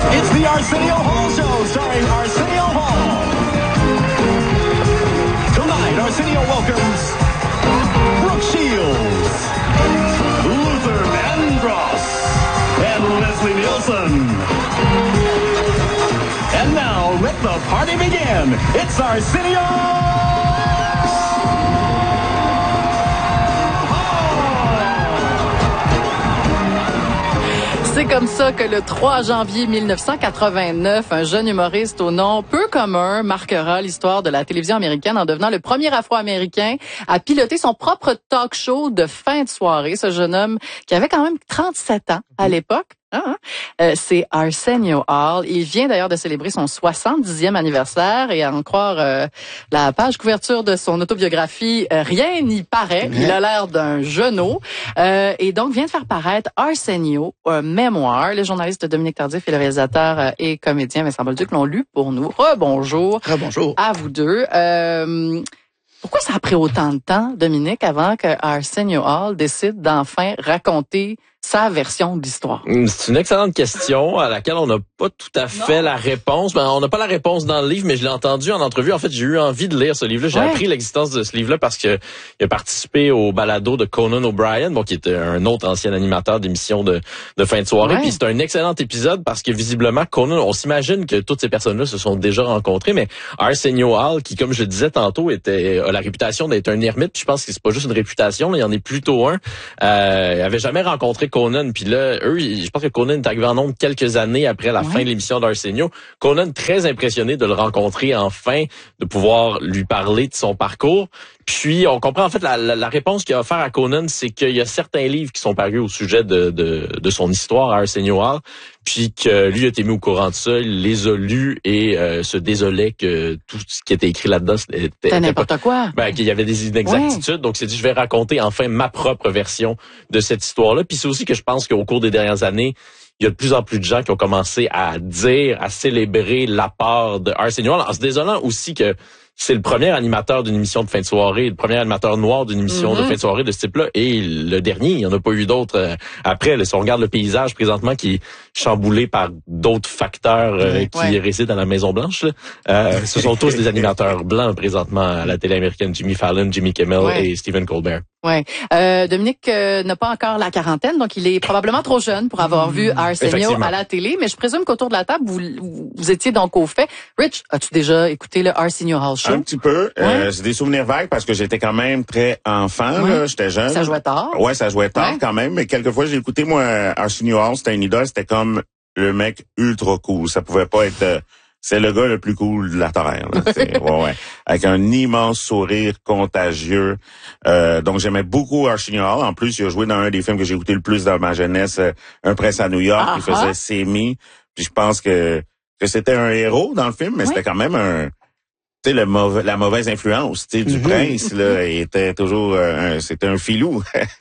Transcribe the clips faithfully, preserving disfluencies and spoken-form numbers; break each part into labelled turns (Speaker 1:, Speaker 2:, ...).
Speaker 1: It's the Arsenio Hall Show, starring Arsenio Hall. Tonight, Arsenio welcomes Brooke Shields, Luther Vandross, and Leslie Nielsen. And now, let the party begin. It's Arsenio
Speaker 2: C'est comme ça que le trois janvier mille neuf cent quatre-vingt-neuf, un jeune humoriste au nom peu commun marquera l'histoire de la télévision américaine en devenant le premier Afro-Américain à piloter son propre talk show de fin de soirée. Ce jeune homme qui avait quand même trente-sept ans à l'époque. Ah, euh, c'est Arsenio Hall. Il vient d'ailleurs de célébrer son soixante-dixième anniversaire et à en croire euh, la page couverture de son autobiographie, euh, rien n'y paraît. Il a l'air d'un genou. Euh, et donc vient de faire paraître Arsenio, un mémoire. Le journaliste Dominique Tardif et le réalisateur euh, et comédien Vincent Bolduc l'ont lu pour nous. Rebonjour.
Speaker 3: Rebonjour.
Speaker 2: À vous deux. Euh, pourquoi ça a pris autant de temps, Dominique, avant que Arsenio Hall décide d'enfin raconter sa version de l'histoire?
Speaker 4: C'est une excellente question à laquelle on n'a pas tout à fait non. la réponse. Ben, on n'a pas la réponse dans le livre, mais je l'ai entendu en entrevue. En fait, j'ai eu envie de lire ce livre-là. J'ai ouais. appris l'existence de ce livre-là parce que il a participé au balado de Conan O'Brien, bon, qui était un autre ancien animateur d'émissions de, de fin de soirée. Ouais. Puis c'est un excellent épisode parce que visiblement, Conan, on s'imagine que toutes ces personnes-là se sont déjà rencontrées, mais Arsenio Hall, qui, comme je le disais tantôt, était a la réputation d'être un ermite. Puis je pense que c'est pas juste une réputation, là, il y en est plutôt un. Euh, il avait jamais rencontré Conan, puis là, eux, je pense que Conan est arrivé en nombre quelques années après la ouais. fin de l'émission d'Arsenio. Conan, très impressionné de le rencontrer enfin, de pouvoir lui parler de son parcours. Puis, on comprend en fait la, la, la réponse qu'il a offert à Conan, c'est qu'il y a certains livres qui sont parus au sujet de, de, de son histoire à Arsenio Hall, puis que lui a été mis au courant de ça, il les a lus et euh, se désolait que tout ce qui était écrit là-dedans était,
Speaker 2: était n'importe pas, quoi.
Speaker 4: Ben, qu'il y avait des inexactitudes. Ouais. Donc, c'est dit, je vais raconter enfin ma propre version de cette histoire-là. Puis c'est aussi que je pense qu'au cours des dernières années, il y a de plus en plus de gens qui ont commencé à dire, à célébrer l'apport de Arsenio Hall, en se désolant aussi que c'est le premier animateur d'une émission de fin de soirée, le premier animateur noir d'une émission mm-hmm. de fin de soirée de ce type-là, et le dernier, il n'y en a pas eu d'autres euh, après. Là, si on regarde le paysage présentement qui est chamboulé par d'autres facteurs euh, qui ouais. résident à la Maison-Blanche, là, euh, ce sont tous des animateurs blancs présentement à la télé américaine, Jimmy Fallon, Jimmy Kimmel ouais. et Stephen Colbert.
Speaker 2: Ouais. Euh, Dominique euh, n'a pas encore la quarantaine, donc il est probablement trop jeune pour avoir vu Arsenio à la télé, mais je présume qu'autour de la table, vous, vous étiez donc au fait. Rich, as-tu déjà écouté le Arsenio Hall Show?
Speaker 3: Un petit peu. Ouais. Euh, j'ai des souvenirs vagues parce que j'étais quand même très enfant, ouais. là, j'étais jeune.
Speaker 2: Ça jouait tard.
Speaker 3: Ouais, ça jouait tard ouais. quand même, mais quelquefois j'ai écouté, moi, Arsenio Hall, c'était une idole, c'était comme le mec ultra cool. Ça pouvait pas être... Euh, c'est le gars le plus cool de la terre. Là, ouais, ouais. Avec un immense sourire contagieux. Euh, donc, j'aimais beaucoup Arsenio Hall. En plus, il a joué dans un des films que j'ai écouté le plus dans ma jeunesse, Un prince à New York. Uh-huh. Il faisait Semi. Puis je pense que, que c'était un héros dans le film, mais oui. c'était quand même un... Tu sais, le mauvais, la mauvaise influence, tu sais, du mm-hmm. prince, là, il était toujours, euh, un, c'était un filou.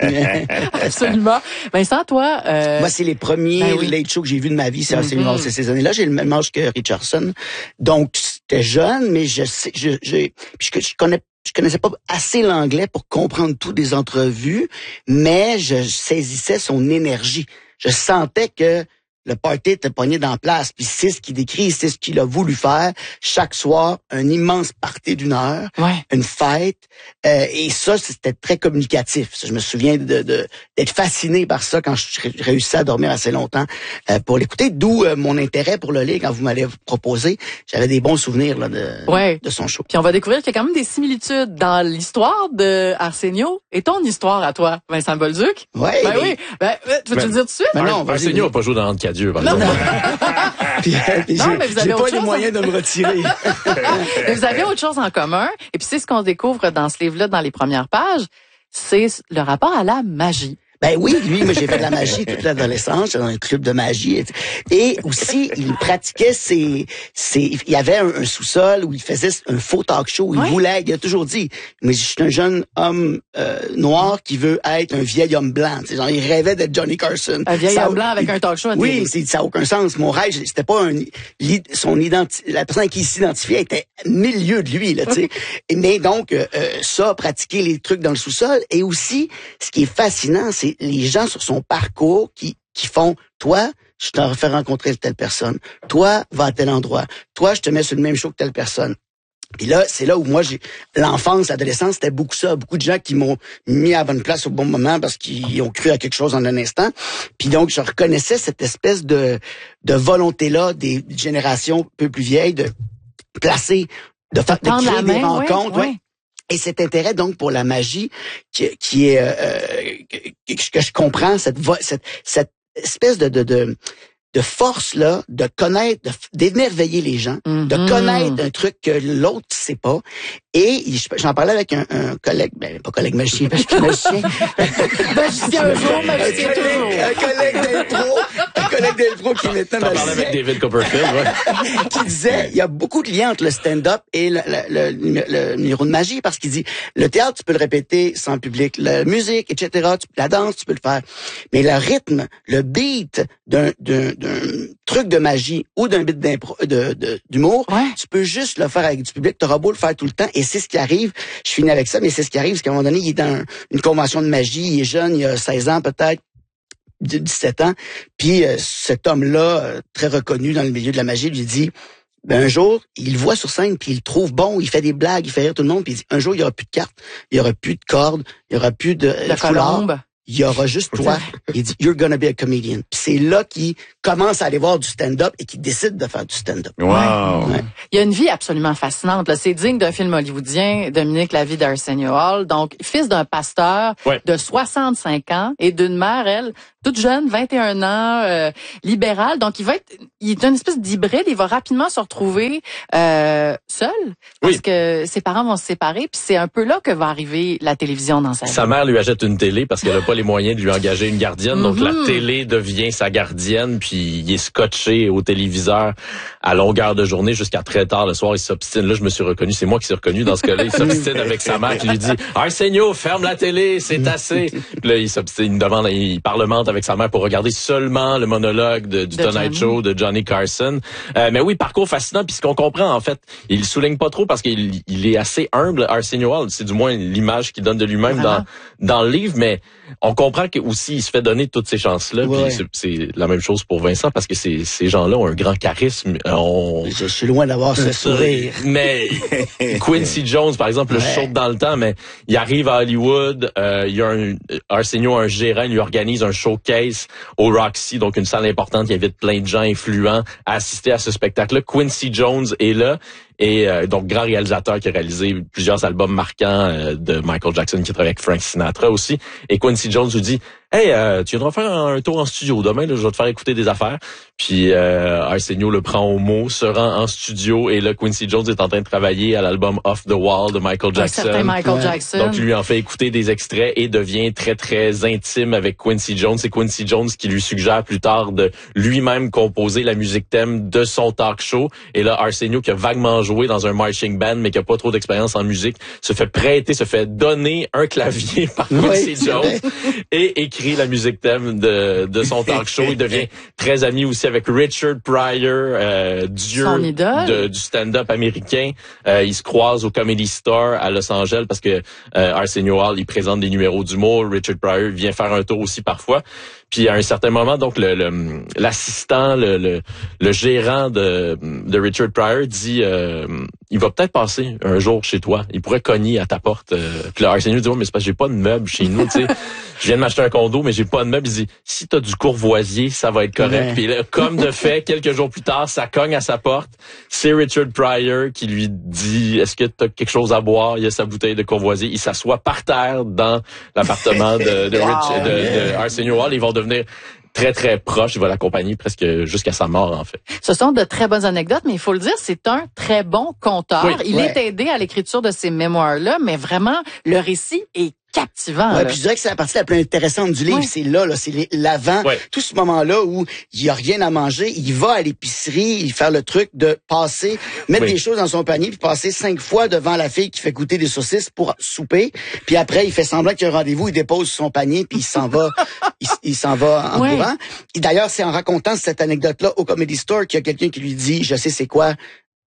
Speaker 2: Absolument. Vincent, toi, euh...
Speaker 5: moi, c'est les premiers ben oui. late shows que j'ai vus de ma vie, c'est Arsenio Hall, c'est ces années-là. J'ai le même âge que Richardson. Donc, c'était jeune, mais je sais, je, je, je, je connais, je connaissais pas assez l'anglais pour comprendre tout des entrevues, mais je saisissais son énergie. Je sentais que le party était pogné dans la place, puis c'est ce qu'il décrit, c'est ce qu'il a voulu faire. Chaque soir, un immense party d'une heure, ouais. une fête, euh, et ça, c'était très communicatif. Je me souviens de, de d'être fasciné par ça quand je réussissais à dormir assez longtemps euh, pour l'écouter, d'où euh, mon intérêt pour le lire quand vous m'allez proposé. J'avais des bons souvenirs là, de, ouais. de son show.
Speaker 2: Puis on va découvrir qu'il y a quand même des similitudes dans l'histoire de Arsenio et ton histoire à toi, Vincent Bolduc.
Speaker 5: Ouais,
Speaker 2: ben
Speaker 5: mais...
Speaker 2: oui. Ben, tu veux te le dire tout de suite?
Speaker 4: Ben non, Arsenio n'a pas joué dans Dieu, par exemple.
Speaker 5: puis, puis non, mais vous avez j'ai pas les moyens en... de me retirer.
Speaker 2: Mais vous avez autre chose en commun. Et puis c'est ce qu'on découvre dans ce livre-là, dans les premières pages, c'est le rapport à la magie.
Speaker 5: Ben oui, lui, moi j'ai fait de la magie toute l'adolescence, j'étais dans un club de magie. Et, et aussi, il pratiquait ses... ses il y avait un, un sous-sol où il faisait un faux talk show, où il ouais. voulait, il a toujours dit, mais je suis un jeune homme euh, noir qui veut être un vieil homme blanc. Tu sais, genre, il rêvait d'être Johnny Carson.
Speaker 2: Un vieil
Speaker 5: ça,
Speaker 2: homme blanc avec
Speaker 5: il,
Speaker 2: un talk show à
Speaker 5: Oui, c'est, ça n'a aucun sens. Mon rêve, c'était pas un... Son identi, la personne qui s'identifiait était milieu de lui, là, tu sais. Mais donc, euh, ça, pratiquer les trucs dans le sous-sol. Et aussi, ce qui est fascinant, c'est les gens sur son parcours qui qui font, toi, je t'en fais rencontrer telle personne. Toi, va à tel endroit. Toi, je te mets sur le même show que telle personne. Puis là, c'est là où moi, j'ai l'enfance, l'adolescence, c'était beaucoup ça. Beaucoup de gens qui m'ont mis à la bonne place au bon moment parce qu'ils ont cru à quelque chose en un instant. Puis donc, je reconnaissais cette espèce de de volonté-là des générations un peu plus vieilles de placer, de faire, de créer des main, rencontres. Ouais, ouais. Et cet intérêt donc pour la magie qui, qui est euh, que, que je comprends, cette cette cette espèce de de, de de force là, de connaître, de, d'émerveiller les gens, mm-hmm. de connaître un truc que l'autre sait pas. Et j'en parlais avec un, un collègue, ben pas collègue magicien, parce que magicien,
Speaker 2: magicien un jour, magicien toujours.
Speaker 5: Un collègue d'impro, un collègue d'impro qui est maintenant
Speaker 4: magicien. T'en parlais avec David Copperfield, ouais.
Speaker 5: Qui disait, il y a beaucoup de liens entre le stand-up et le, le, le, le numéro de magie, parce qu'il dit, le théâtre, tu peux le répéter sans public, la musique, et cetera, tu, la danse, tu peux le faire. Mais le rythme, le beat d'un, d'un, d'un truc de magie ou d'un beat d'impro, de, de, d'humour,
Speaker 2: ouais.
Speaker 5: tu peux juste le faire avec du public, t'auras beau le faire tout le temps. Et c'est ce qui arrive. Je finis avec ça, mais c'est ce qui arrive, parce qu'à un moment donné, il est dans une convention de magie, il est jeune, il a seize ans peut-être, dix-sept ans, puis euh, cet homme-là, euh, très reconnu dans le milieu de la magie, lui dit, ben un jour, il le voit sur scène, puis il le trouve bon, il fait des blagues, il fait rire tout le monde, puis il dit, un jour, il y aura plus de cartes, il y aura plus de cordes, il y aura plus de,
Speaker 2: de foulard.
Speaker 5: Il y aura juste toi. Il dit, you're gonna be a comedian. Puis c'est là qu'il commence à aller voir du stand-up et qu'il décide de faire du stand-up.
Speaker 3: Wow.
Speaker 5: Ouais.
Speaker 2: Il y a une vie absolument fascinante. Là. C'est digne d'un film hollywoodien, Dominique, la vie d'Arsenio Hall. Donc, fils d'un pasteur
Speaker 4: ouais.
Speaker 2: de soixante-cinq ans et d'une mère, elle, toute jeune, vingt et un ans, euh, libérale. Donc, il va être, il est une espèce d'hybride. Il va rapidement se retrouver euh, seul parce
Speaker 4: oui.
Speaker 2: que ses parents vont se séparer. Puis c'est un peu là que va arriver la télévision dans sa vie.
Speaker 4: Sa mère lui achète une télé parce qu'elle a pas les moyens de lui engager une gardienne. Mm-hmm. Donc, la télé devient sa gardienne. Puis, il est scotché au téléviseur à longueur de journée jusqu'à très tard le soir. Il s'obstine. Là, je me suis reconnu. C'est moi qui suis reconnu dans ce cas-là. Il s'obstine avec sa mère qui lui dit « Arsenio, ferme la télé, c'est assez. » Là, il s'obstine, il demande, il parlemente avec sa mère pour regarder seulement le monologue de, du de Tonight Johnny. Show de Johnny Carson. Euh, mais oui, parcours fascinant. Puis ce qu'on comprend, en fait, il le souligne pas trop parce qu'il il est assez humble, Arsenio Hall. C'est du moins l'image qu'il donne de lui-même dans, dans le livre. Mais on comprend que aussi il se fait donner toutes ces chances-là.
Speaker 5: Ouais.
Speaker 4: Puis c'est, c'est la même chose pour Vincent parce que ces, ces gens-là ont un grand charisme. On...
Speaker 5: Je suis loin d'avoir ce sourire.
Speaker 4: Mais Quincy Jones, par exemple, ouais. le saute dans le temps, mais il arrive à Hollywood. Euh, il y a un Arsenio, un gérant, il lui organise un showcase au Roxy, donc une salle importante qui invite plein de gens influents à assister à ce spectacle-là. Quincy Jones est là. Et euh, donc, grand réalisateur qui a réalisé plusieurs albums marquants euh, de Michael Jackson, qui travaille avec Frank Sinatra aussi. Et Quincy Jones lui dit « Hey, euh, tu viendras faire un tour en studio demain, là, je vais te faire écouter des affaires. » Puis euh, Arsenio le prend au mot, se rend en studio, et là, Quincy Jones est en train de travailler à l'album Off the Wall de Michael Jackson.
Speaker 2: Un certain Michael Jackson.
Speaker 4: Donc, lui en fait écouter des extraits et devient très, très intime avec Quincy Jones. C'est Quincy Jones qui lui suggère plus tard de lui-même composer la musique thème de son talk show. Et là, Arsenio, qui a vaguement joué dans un marching band, mais qui a pas trop d'expérience en musique, se fait prêter, se fait donner un clavier par Quincy oui, Jones et écrit la musique thème de, de son talk show. Il devient très ami aussi avec Richard Pryor, euh, dieu de, du stand-up américain. Euh, ils se croisent au Comedy Store à Los Angeles parce que euh, Arsenio Hall, il présente des numéros d'humour. Richard Pryor vient faire un tour aussi parfois. Puis à un certain moment, donc le, le l'assistant, le, le le gérant de de Richard Pryor dit, euh, il va peut-être passer un jour chez toi. Il pourrait cogner à ta porte. Euh, puis là, Arsenio dit, oh, mais c'est parce que j'ai pas de meubles chez nous, tu sais. Je viens de m'acheter un condo, mais j'ai pas de meubles. Il dit, si t'as du courvoisier, ça va être correct. Ouais. Puis là, comme de fait, quelques jours plus tard, ça cogne à sa porte. C'est Richard Pryor qui lui dit, est-ce que t'as quelque chose à boire? Il y a sa bouteille de courvoisier. Il s'assoit par terre dans l'appartement de, de,
Speaker 2: wow,
Speaker 4: Rich, de, de, de Arsenio Hall. Ils vont devenir très, très proche. Il va l'accompagner presque jusqu'à sa mort, en fait. Ce
Speaker 2: sont de très bonnes anecdotes, mais il faut le dire, c'est un très bon conteur. Oui, il ouais. est aidé à l'écriture de ces mémoires-là, mais vraiment, le récit est captivant.
Speaker 5: Ouais, puis je dirais que c'est la partie la plus intéressante du livre, ouais. c'est là, là, c'est l'avant, ouais. tout ce moment-là où il y a rien à manger, il va à l'épicerie, il fait le truc de passer, mettre oui. des choses dans son panier, puis passer cinq fois devant la fille qui fait goûter des saucisses pour souper, puis après il fait semblant qu'il y a un rendez-vous, il dépose son panier, puis il s'en va, il, il s'en va en ouais. courant. Et d'ailleurs, c'est en racontant cette anecdote-là au Comedy Store qu'il y a quelqu'un qui lui dit, je sais c'est quoi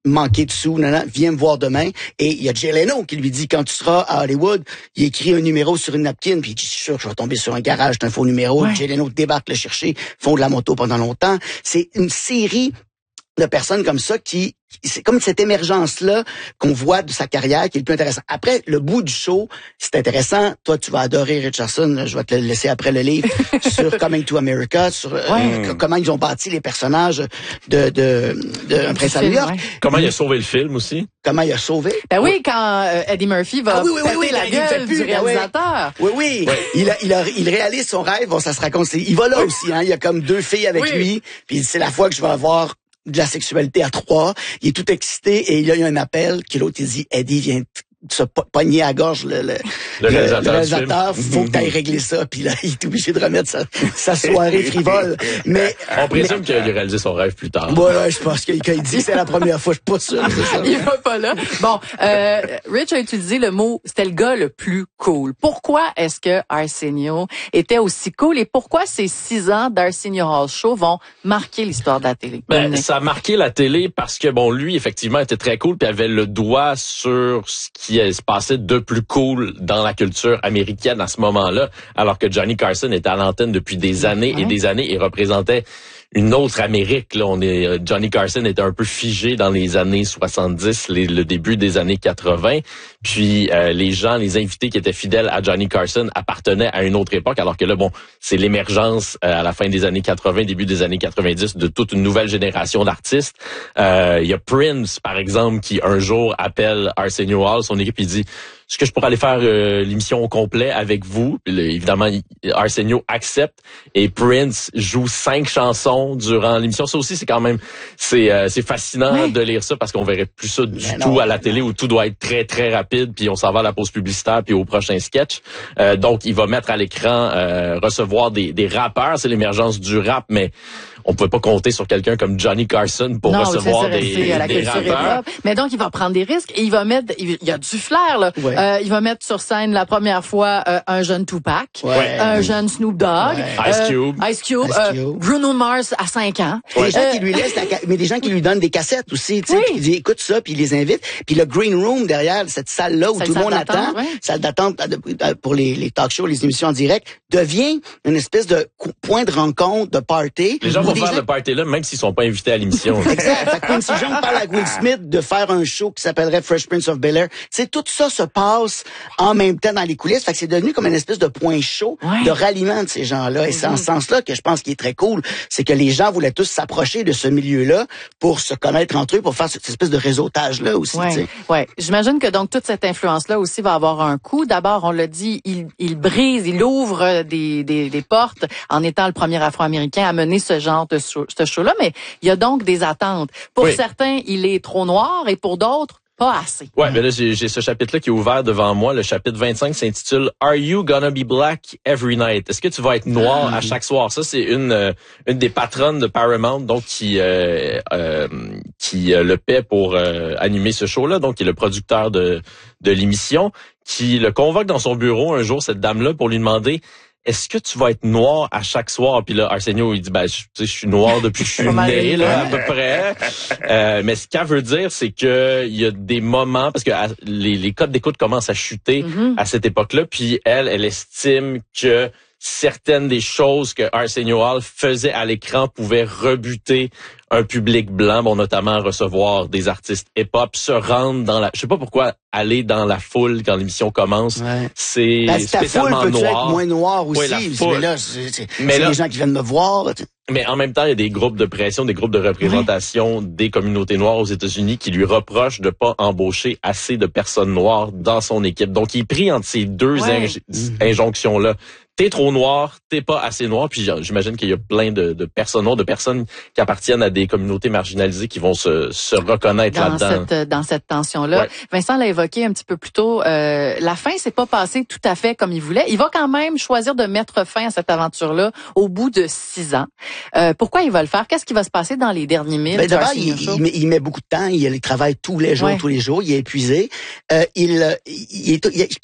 Speaker 5: manqué de sous, non, non, viens me voir demain. Et il y a Jay Leno qui lui dit, quand tu seras à Hollywood, il écrit un numéro sur une napkin, puis il dit, je suis sûr que je vais tomber sur un garage d'un faux numéro. Ouais. Jay Leno débarque le chercher, font de la moto pendant longtemps. C'est une série de personnes comme ça qui, c'est comme cette émergence-là qu'on voit de sa carrière qui est le plus intéressant. Après, le bout du show, c'est intéressant. Toi, tu vas adorer Richardson. Je vais te le laisser après le livre sur Coming to America, sur ouais. euh, comment ils ont bâti les personnages de, de, de Un Prince à New York. Ouais.
Speaker 4: Comment il a sauvé le film aussi.
Speaker 5: Comment il a sauvé.
Speaker 2: Ben oui, oui quand euh, Eddie Murphy va ah, oui, oui, oui, oui, la gueule du réalisateur.
Speaker 5: Oui, oui. oui. Il, a, il, a, il réalise son rêve. Bon, ça se raconte. Il va là oui. aussi. Hein. Il y a comme deux filles avec oui. lui. Puis c'est la fois que je vais avoir de la sexualité à trois. Il est tout excité et il y a eu un appel que l'autre il dit, Eddie vient se pogner à la gorge le, le,
Speaker 4: le réalisateur.
Speaker 5: Le réalisateur faut que tu ailles régler ça. Puis là, il est obligé de remettre sa, sa soirée frivole. Mais
Speaker 4: on présume qu'il a réalisé son rêve plus tard.
Speaker 5: Ouais, ouais, je pense qu'il quand il dit que c'est la première fois, je suis pas sûr.
Speaker 2: Il va pas là. Bon, euh, Rich a utilisé le mot, c'était le gars le plus cool. Pourquoi est-ce que Arsenio était aussi cool et pourquoi ces six ans d'Arsenio Hall Show vont marquer l'histoire de la télé?
Speaker 4: Ben, ça a marqué la télé parce que bon, lui effectivement était très cool puis avait le doigt sur ce qui se passait de plus cool dans la culture américaine à ce moment-là, alors que Johnny Carson était à l'antenne depuis des années ouais. et des années et représentait une autre Amérique. Là, on est Johnny Carson était un peu figé dans les années soixante-dix, les, le début des années quatre-vingts. Puis euh, les gens, les invités qui étaient fidèles à Johnny Carson appartenaient à une autre époque, alors que là, bon, c'est l'émergence euh, à la fin des années quatre-vingts, début des années quatre-vingt-dix de toute une nouvelle génération d'artistes. Euh, il y a Prince, par exemple, qui un jour appelle Arsenio Hall, son équipe, il dit est-ce que je pourrais aller faire euh, l'émission au complet avec vous? Puis, là, évidemment, Arsenio accepte et Prince joue cinq chansons durant l'émission. Ça aussi, c'est quand même c'est euh, c'est fascinant oui. de lire ça parce qu'on verrait plus ça du Mais tout non. à la télé où tout doit être très très rapide puis on s'en va à la pause publicitaire puis au prochain sketch. Euh, donc, il va mettre à l'écran euh, recevoir des des rappeurs. C'est l'émergence du rap, mais on pouvait pas compter sur quelqu'un comme Johnny Carson pour
Speaker 2: non,
Speaker 4: recevoir
Speaker 2: c'est
Speaker 4: des, des,
Speaker 2: la
Speaker 4: des rappeurs.
Speaker 2: Mais donc, il va prendre des risques et il va mettre, il y a du flair, là.
Speaker 5: Ouais.
Speaker 2: Euh, il va mettre sur scène la première fois euh, un jeune Tupac,
Speaker 5: ouais.
Speaker 2: un jeune Snoop Dogg,
Speaker 5: ouais.
Speaker 4: Ice Cube,
Speaker 2: euh, Ice Cube,
Speaker 5: Ice
Speaker 2: euh,
Speaker 5: Cube.
Speaker 2: Bruno Mars à cinq ans.
Speaker 5: Ouais. Des gens
Speaker 2: euh,
Speaker 5: qui lui laissent la ca... mais des gens qui lui donnent des cassettes aussi, tu sais,
Speaker 2: oui.
Speaker 5: qui disent écoute ça, puis ils les invitent. Puis le green room derrière cette salle-là où
Speaker 2: Cette
Speaker 5: tout le monde attend,
Speaker 2: ouais.
Speaker 5: salle d'attente pour les, les talk shows, les émissions en direct, devient une espèce de point de rencontre, de party.
Speaker 4: Les gens vont faire
Speaker 5: gens...
Speaker 4: le party là, même s'ils sont pas invités à l'émission.
Speaker 5: Exact. Fait que comme si Jean parle à Will Smith de faire un show qui s'appellerait Fresh Prince of Bel-Air, tu sais, tout ça se passe en même temps dans les coulisses. Fait que c'est devenu comme une espèce de point chaud
Speaker 2: ouais.
Speaker 5: de ralliement de ces gens-là. Et c'est en ce sens-là que je pense qu'il est très cool. C'est que les gens voulaient tous s'approcher de ce milieu-là pour se connaître entre eux, pour faire cette espèce de réseautage-là aussi.
Speaker 2: Ouais.
Speaker 5: Tu sais.
Speaker 2: Ouais. J'imagine que donc toute cette influence-là aussi va avoir un coût. D'abord, on l'a dit, il, il brise, il ouvre des, des, des portes en étant le premier Afro-Américain à mener ce genre de show, ce show-là. Mais il y a donc des attentes. Pour
Speaker 4: oui.
Speaker 2: certains, il est trop noir et pour d'autres, pas assez.
Speaker 4: Ouais, mais là, j'ai, j'ai ce chapitre-là qui est ouvert devant moi. Le chapitre vingt-cinq s'intitule « Are you gonna be black every night? » Est-ce que tu vas être noir à chaque soir? Ça, c'est une euh, une des patronnes de Paramount, donc qui euh, euh, qui euh, le paie pour euh, animer ce show-là, donc qui est le producteur de de l'émission, qui le convoque dans son bureau un jour, cette dame-là, pour lui demander est-ce que tu vas être noir à chaque soir? Puis là, Arsenio, il dit, ben, je, je suis noir depuis que je suis né, là, à peu près. Euh, mais ce qu'elle veut dire, c'est que il y a des moments, parce que à, les, les codes d'écoute commencent à chuter mm-hmm. à cette époque-là, puis elle, elle estime que certaines des choses que Arsenio Hall faisait à l'écran pouvaient rebuter un public blanc, bon, notamment recevoir des artistes hip-hop, se rendre dans la... Je sais pas pourquoi aller dans la foule quand l'émission commence, ouais. c'est
Speaker 5: ben,
Speaker 4: spécialement
Speaker 5: ta foule peut
Speaker 4: noir.
Speaker 5: être moins noir aussi.
Speaker 4: Oui, la foule.
Speaker 5: Mais là, c'est, c'est,
Speaker 4: mais
Speaker 5: c'est
Speaker 4: là,
Speaker 5: les gens qui viennent me voir. Tu...
Speaker 4: Mais en même temps, il y a des groupes de pression, des groupes de représentation oui. des communautés noires aux États-Unis qui lui reprochent de pas embaucher assez de personnes noires dans son équipe. Donc, il est pris entre ces deux ouais. inj- mmh. injonctions-là. T'es trop noir, t'es pas assez noir, puis j'imagine qu'il y a plein de, de personnes noires, de personnes qui appartiennent à des communautés marginalisées qui vont se, se reconnaître
Speaker 2: dans
Speaker 4: là-dedans.
Speaker 2: Cette, dans cette tension-là. Ouais. Vincent l'a évoqué un petit peu plus tôt, euh, la fin s'est pas passée tout à fait comme il voulait. Il va quand même choisir de mettre fin à cette aventure-là au bout de six ans. Euh, pourquoi il va le faire? Qu'est-ce qui va se passer dans les derniers milles?
Speaker 5: Ben d'abord, il, il, met, il met beaucoup de temps, il, il travaille tous les jours, ouais. tous les jours, il est épuisé. Euh, il, il, il, il, je pense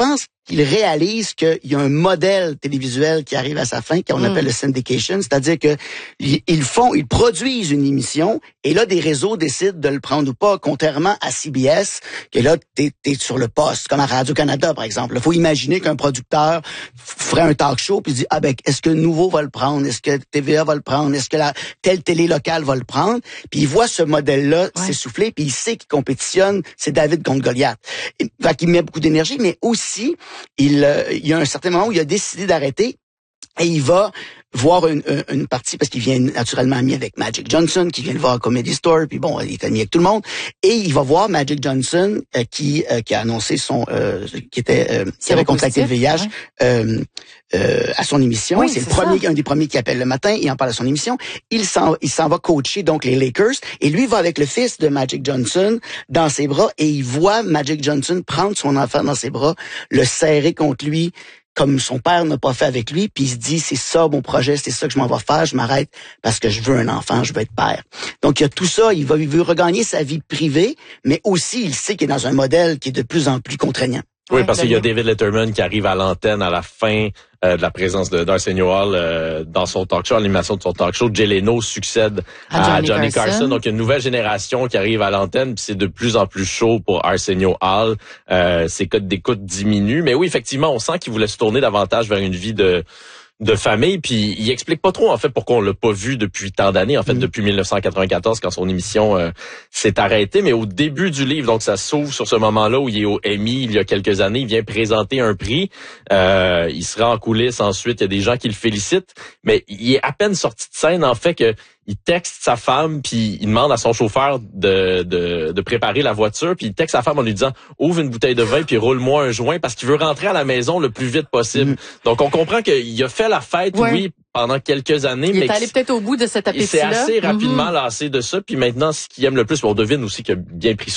Speaker 5: qu'il réalise qu'il y a un modèle télévisuel qui arrive à sa fin, qu'on mm. appelle le syndication, c'est-à-dire que ils font, ils produisent une émission, et là, des réseaux décident de le prendre ou pas, contrairement à C B S, que là, t'es, t'es sur le poste, comme à Radio-Canada, par exemple. Il faut imaginer qu'un producteur ferait un talk show, puis dit, ah ben, est-ce que Nouveau va le prendre? Est-ce que T V A va le prendre? Est-ce que la telle télé locale va le prendre? Puis il voit ce modèle-là ouais. s'essouffler, puis il sait qu'il compétitionne, c'est David contre Goliath. Fait qu'il met beaucoup d'énergie, mais aussi, il, euh, il y a un certain moment où il a décidé d'arrêter et il va voir une, une partie, parce qu'il vient naturellement ami avec Magic Johnson, qui vient le voir à Comedy Store, puis bon, il est ami avec tout le monde, et il va voir Magic Johnson, euh, qui euh, qui a annoncé son, euh, qui était, euh, qui avait contracté le V I H, ouais. euh, euh, à son émission. Oui, c'est, c'est le premier, ça. un des premiers qui appelle le matin, il en parle à son émission. Il s'en, il s'en va coacher donc les Lakers, et lui va avec le fils de Magic Johnson dans ses bras, et il voit Magic Johnson prendre son enfant dans ses bras, le serrer contre lui, comme son père n'a pas fait avec lui, puis il se dit, c'est ça mon projet, c'est ça que je m'en vais faire, je m'arrête parce que je veux un enfant, je veux être père. Donc il y a tout ça, il va, il veut regagner sa vie privée, mais aussi il sait qu'il est dans un modèle qui est de plus en plus contraignant.
Speaker 4: Oui, parce qu'il y a David Letterman qui arrive à l'antenne à la fin euh, de la présence de d'Arsenio Hall euh, dans son talk show, l'animation de son talk show. Jay Leno succède à, à Johnny, Johnny Carson. Carson. Donc, il y a une nouvelle génération qui arrive à l'antenne, puis c'est de plus en plus chaud pour Arsenio Hall. Euh, ses codes d'écoute diminuent. Mais oui, effectivement, on sent qu'il voulait se tourner davantage vers une vie de de famille, puis il explique pas trop en fait pourquoi on l'a pas vu depuis tant d'années, en fait mmh. depuis dix-neuf cent quatre-vingt-quatorze quand son émission euh, s'est arrêtée, mais au début du livre, donc ça s'ouvre sur ce moment-là où il est au Emmy il y a quelques années, il vient présenter un prix, euh, il se rend en coulisses ensuite, il y a des gens qui le félicitent, mais il est à peine sorti de scène en fait que il texte sa femme, puis il demande à son chauffeur de, de, de préparer la voiture, puis il texte sa femme en lui disant « Ouvre une bouteille de vin, puis roule-moi un joint », parce qu'il veut rentrer à la maison le plus vite possible. Mmh. Donc, on comprend qu'il a fait la fête, ouais. oui, pendant quelques années.
Speaker 2: Il
Speaker 4: mais
Speaker 2: est allé peut-être au bout de cet appétit-là.
Speaker 4: Il s'est assez rapidement
Speaker 2: mmh.
Speaker 4: lassé de ça, puis maintenant, ce qu'il aime le plus, on devine aussi qu'il a bien pris